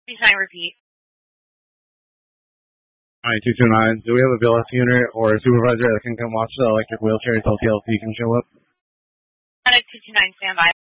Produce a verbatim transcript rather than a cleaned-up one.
Please nine repeat. Alright, two two nine. Do we have a B L S unit or a supervisor that can come watch the electric wheelchair until T L C can show up? two two nine, stand by.